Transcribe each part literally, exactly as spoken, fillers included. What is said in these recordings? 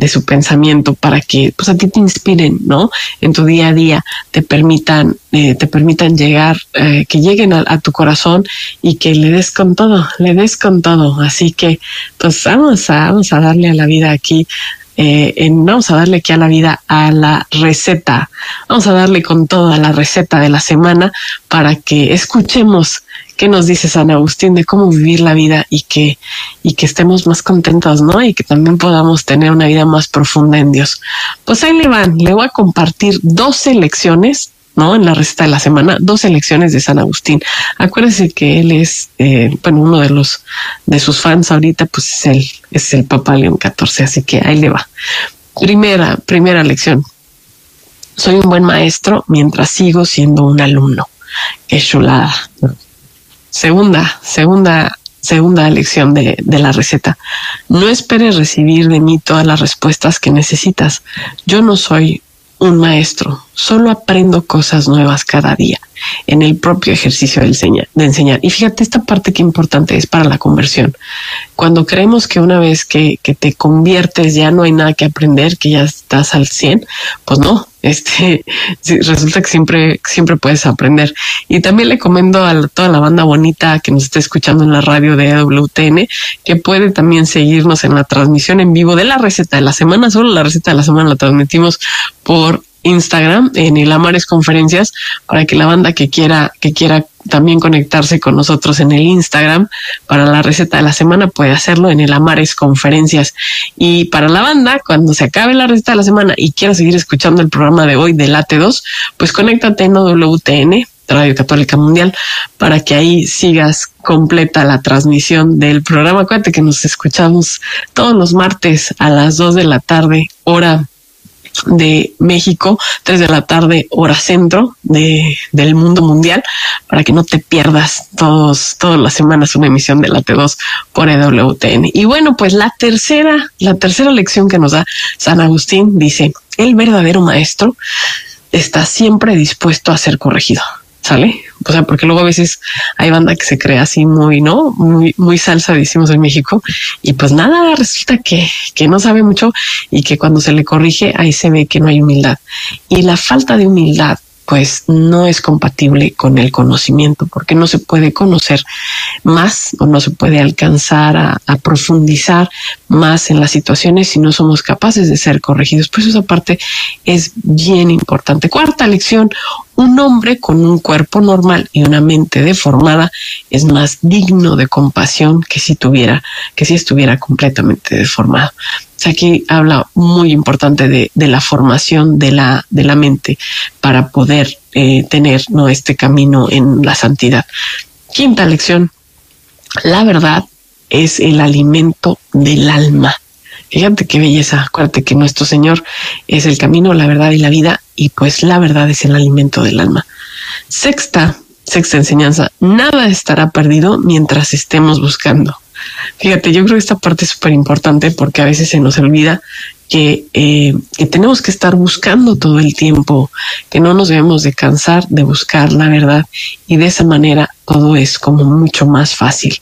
de su pensamiento para que pues a ti te inspiren, ¿no? En tu día a día te permitan, eh, te permitan llegar, eh, que lleguen a, a tu corazón y que le des con todo, le des con todo. Así que pues vamos a, vamos a darle a la vida aquí. Eh, en, vamos a darle aquí a la vida a la receta, vamos a darle con toda la receta de la semana para que escuchemos qué nos dice San Agustín de cómo vivir la vida y que, y que estemos más contentos, ¿no? Y que también podamos tener una vida más profunda en Dios. Pues ahí le van, le voy a compartir doce lecciones, ¿no? En la receta de la semana, dos lecciones de San Agustín. Acuérdense que él es, eh, bueno, uno de los, de sus fans ahorita, pues es el, es el Papa León catorce, así que ahí le va. Primera, primera lección. Soy un buen maestro mientras sigo siendo un alumno. Qué chulada. Segunda, segunda, segunda lección de, de la receta. No esperes recibir de mí todas las respuestas que necesitas. Yo no soy un maestro, solo aprendo cosas nuevas cada día en el propio ejercicio de enseñar, de enseñar. Y fíjate, esta parte que importante es para la conversión. Cuando creemos que una vez que, que te conviertes ya no hay nada que aprender, que ya estás al cien, pues no, este, resulta que siempre, siempre puedes aprender. Y también le comento a toda la banda bonita que nos está escuchando en la radio de E W T N, que puede también seguirnos en la transmisión en vivo de la receta de la semana. Solo la receta de la semana la transmitimos por Instagram en el Amares Conferencias, para que la banda que quiera, que quiera también conectarse con nosotros en el Instagram para la receta de la semana puede hacerlo en el Amares Conferencias. Y para la banda, cuando se acabe la receta de la semana y quiera seguir escuchando el programa de hoy de Late dos, pues conéctate en E W T N, Radio Católica Mundial, para que ahí sigas completa la transmisión del programa. Acuérdate que nos escuchamos todos los martes a las dos de la tarde, hora de México, tres de la tarde, hora centro de, del mundo mundial, para que no te pierdas todos, todas las semanas una emisión de Late dos por E W T N. Y bueno, pues la tercera, la tercera lección que nos da San Agustín dice: el verdadero maestro está siempre dispuesto a ser corregido. ¿Sale? O sea, porque luego a veces hay banda que se cree así muy, ¿no? Muy, muy salsa, decimos en México. Y pues nada, resulta que, que no sabe mucho y que cuando se le corrige, ahí se ve que no hay humildad. Y la falta de humildad, pues no es compatible con el conocimiento, porque no se puede conocer más o no se puede alcanzar a, a profundizar más en las situaciones si no somos capaces de ser corregidos. Pues esa parte es bien importante. Cuarta lección: un hombre con un cuerpo normal y una mente deformada es más digno de compasión que si tuviera, que si estuviera completamente deformado. O sea, aquí habla muy importante de, de la formación de la, de la mente para poder eh, tener, ¿no?, este camino en la santidad. Quinta lección: la verdad es el alimento del alma. Fíjate qué belleza. Acuérdate que nuestro Señor es el camino, la verdad y la vida, y pues la verdad es el alimento del alma. Sexta, sexta enseñanza: nada estará perdido mientras estemos buscando. Fíjate, yo creo que esta parte es súper importante porque a veces se nos olvida que, eh, que tenemos que estar buscando todo el tiempo, que no nos debemos de cansar de buscar la verdad, y de esa manera todo es como mucho más fácil.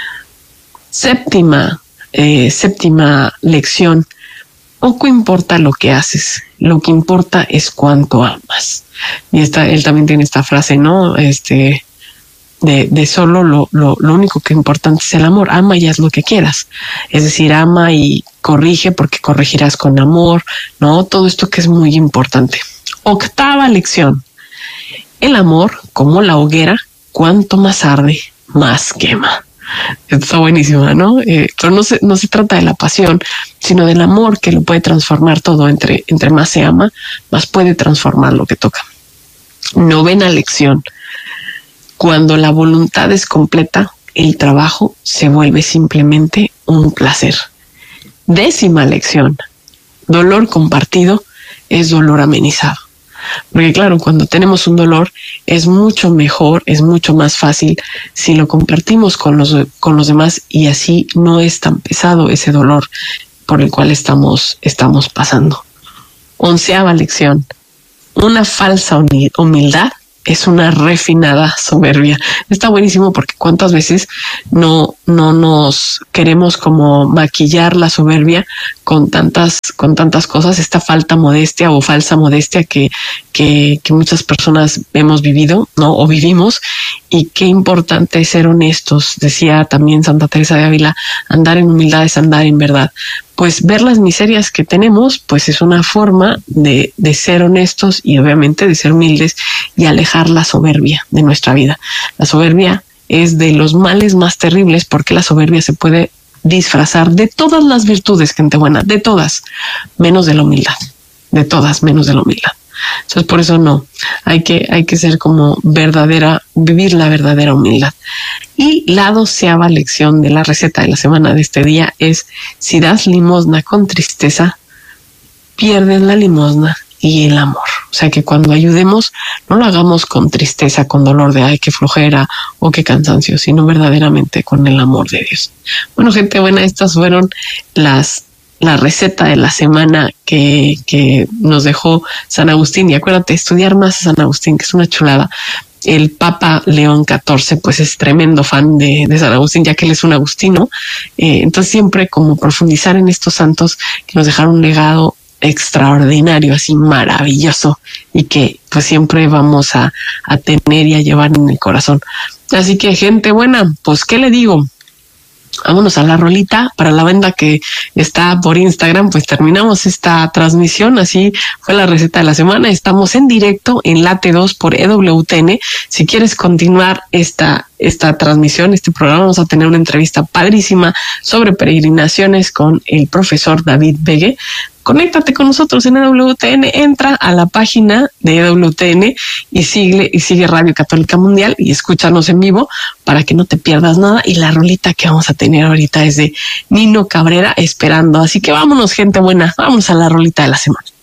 Séptima, eh, séptima lección: poco importa lo que haces, lo que importa es cuánto amas. Y esta, él también tiene esta frase, ¿no? Este, de, de solo lo, lo, lo único que es importante es el amor. Ama y haz lo que quieras. Es decir, ama y corrige porque corregirás con amor, ¿no? Todo esto que es muy importante. Octava lección: el amor, como la hoguera, cuanto más arde, más quema. Está buenísima, ¿no? Eh, pero no se, no se trata de la pasión, sino del amor, que lo puede transformar todo. Entre, entre más se ama, más puede transformar lo que toca. Novena lección: cuando la voluntad es completa, el trabajo se vuelve simplemente un placer. Décima lección: dolor compartido es dolor amenizado. Porque claro, cuando tenemos un dolor es mucho mejor, es mucho más fácil si lo compartimos con los, con los demás, y así no es tan pesado ese dolor por el cual estamos, estamos pasando. Onceava lección: una falsa humildad es una refinada soberbia. Está buenísimo porque cuántas veces no, no nos queremos como maquillar la soberbia con tantas, con tantas cosas, esta falta modestia o falsa modestia que, que, que muchas personas hemos vivido, ¿no? O vivimos, y qué importante es ser honestos. Decía también Santa Teresa de Ávila, andar en humildad es andar en verdad. Pues ver las miserias que tenemos, pues es una forma de, de ser honestos y obviamente de ser humildes y alejar la soberbia de nuestra vida. La soberbia es de los males más terribles porque la soberbia se puede disfrazar de todas las virtudes, gente buena, de todas, menos de la humildad, de todas, menos de la humildad. Entonces, por eso no, hay que, hay que ser como verdadera, vivir la verdadera humildad. Y la doceava lección de la receta de la semana de este día es: si das limosna con tristeza, pierdes la limosna y el amor. O sea que cuando ayudemos, no lo hagamos con tristeza, con dolor de ay, qué flojera o qué cansancio, sino verdaderamente con el amor de Dios. Bueno, gente buena, estas fueron las la receta de la semana que, que nos dejó San Agustín. Y acuérdate, estudiar más a San Agustín, que es una chulada. El Papa León catorce, pues es tremendo fan de, de San Agustín, ya que él es un agustino. Eh, entonces siempre como profundizar en estos santos que nos dejaron un legado extraordinario, así maravilloso, y que pues siempre vamos a, a tener y a llevar en el corazón. Así que, gente buena, pues ¿qué le digo? Vámonos a la rolita. Para la banda que está por Instagram, pues terminamos esta transmisión. Así fue la receta de la semana. Estamos en directo en Late dos por E W T N. Si quieres continuar esta, esta transmisión, este programa, vamos a tener una entrevista padrísima sobre peregrinaciones con el profesor David Begue. Conéctate con nosotros en E W T N, entra a la página de E W T N y sigue, y sigue Radio Católica Mundial y escúchanos en vivo para que no te pierdas nada. Y la rolita que vamos a tener ahorita es de Nino Cabrera, Esperando. Así que vámonos, gente buena, vámonos a la rolita de la semana.